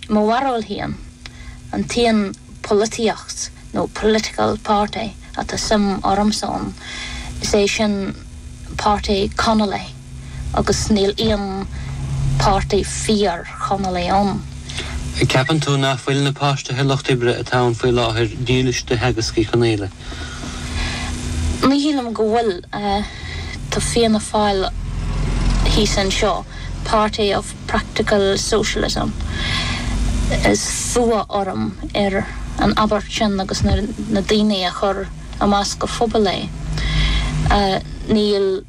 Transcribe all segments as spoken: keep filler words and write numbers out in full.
má warhol hían an tían polítiacht nó political party at a sim ormson is é sin party Connolly agus níl íon party fear Connolly an. Ceapan tú nach bhfuil na páiste heilcht ibre a tán foiil láthir díoliste hegascí chanéile. Ní hílam go bhfuil uh, tá fianna fáil hí san seo Party of Practical Socialism is fua orm ar an abart sin agus na, na daine a chur a más go phobal é. Uh, níl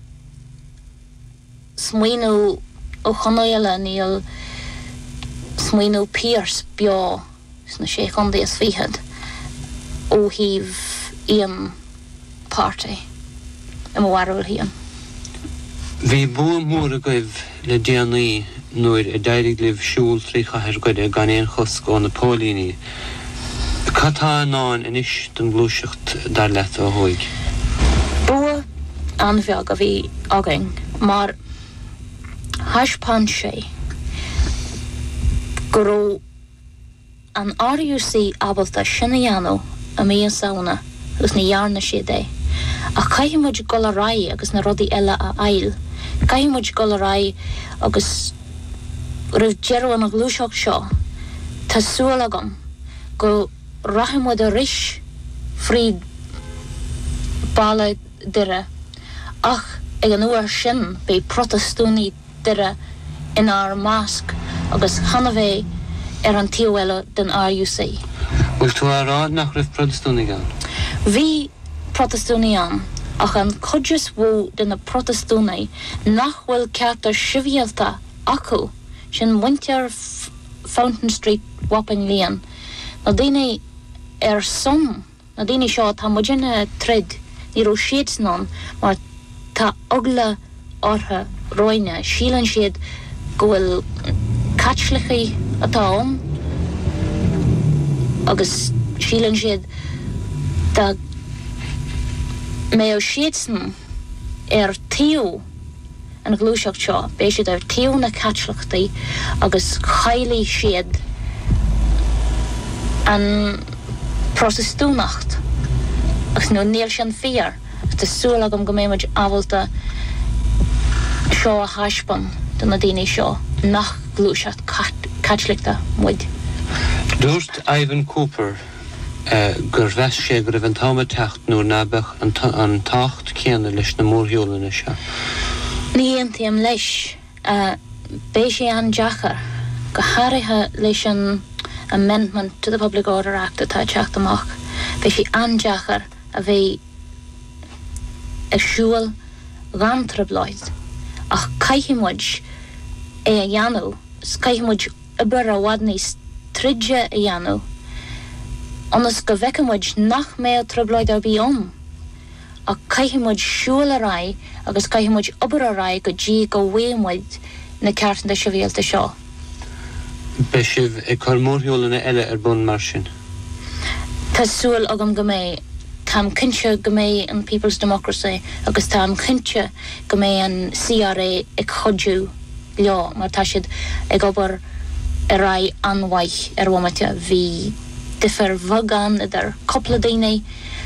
smaoinú ó chonaile níl smaoinú Pierce beo na sé chundé is fihad ó híh íon party am warhol hían. Bhí bua mór a goibh le déanaí nuair a deirig libh siúl trícha ar goide gan éon chosc ó na pólíní. Catá náin inis don glúiseacht dar leat ó thuig. Bua anbheag a bhí againn, mar thaispáin sé go raibh an R U C abalta sinna dhéanamh a míon saona agus na dhearna siad é. A caiimiid go le raí agus na rudaí eile a ail. Caiimiid go le raí agus raibh dearú an glúiseacht seo. Tá súil agam go raithimid a ris frí balla dire ach ag an uair sin bé protestúnaí dire in ar másc agus chana bheith ar an tíomhile den R U C. Bhfuil tú ará nach raibh protestúnaí gan? Bhí protestúnaí an ach an codras bhó den na protestúnaí nach bhfuil ceartar sibhialta acu sin muintear Fountain Street Wapping Lane. Na daine ar son, na daine seo tá muidirna trid ní ró siad snan, mar tá ogla ortha roine sílan siad go bhfuil catslachaí atá an agus sílan siad tá mé ó siad snan ar tíú an glúiseacht seo, bé siad ar tíú na catslachtaí agus chailí siad an protestúnacht agus nó níl sin fear tá súil agam go méid ábhalta seo a thaispáin don na daine seo nach glúiseacht catslachta muid. Dúirt Ivan Cooper uh, gur bheis sé gur raibh an táime techt nó nabach an, ta an tacht céanna leis na mórtheolainna seo. Ní aontaíam leis uh, bé sé an deachar go háirithe leis an amendment to the Public Order Act atá teacht amach. Bé sé an deachar a bheith ag siúil gan tribláid ach caiimiid é a dheanú, caiimiid ibar a bhhad níos tríde a dheanú anas go bheiceimiid nach mé a tribláid ar bhí an ach caiimiid siúil a rá agus caiimiid ibar a rá go dtí go bhfuaimid na ceartanta sibhialta seo. Bé sibh ag chuir mórtheolainna eile ar bun mar sin. Tá súil agam go mé tám cinse go mé an People's Democracy agus tám cinse go mé an C R A ag chodú leo, mar tá siad ag obair a rá anhaith ar bhaimite bhí differ vagan idir coppla daoine.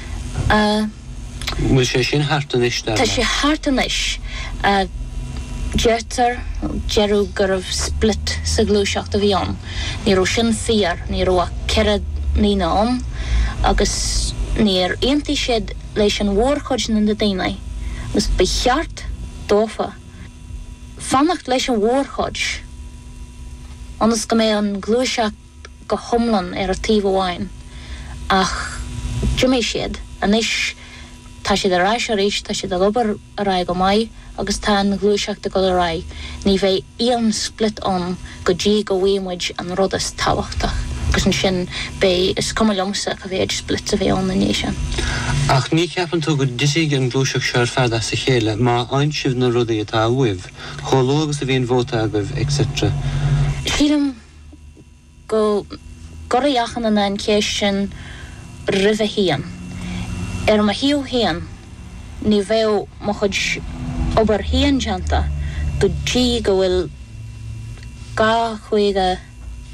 Bhfuil sé sin hartanis dar? Tá sé hartanis. Deirtar dearú gur raibh split sa glúiseacht a bhí an. Ní raibh sin fear, ní raibh a cead nína an agus níor aontaí siad leis an mhórchuid na daoine agus ba cheart dófa fannacht leis an mhórchuid anas go mé an glúiseacht go thomlan ar a tíomh amháin ach dúmé siad anis tá siad a ráis a rís, tá siad a gobar a rá go maith agus tá an glúiseachta go a rá ní bheith íon split an go dtí go bhfuaimid an rud is táhachtach agus an sin bé is cum lomsa go bhéid split a bheith an na níos sin. Ach ní ceapan tú go disigh an glúiseach seo ar fada sa chéile má aimsibh na rudaí atá uibh, choló agus a bhíon vóta agah et cetera. Sílam go goraíachan an an céis sin ribh hían. Er ma hiú hían ní bheith mo chud obair hían deanta go dtí go bhfuil gá chuige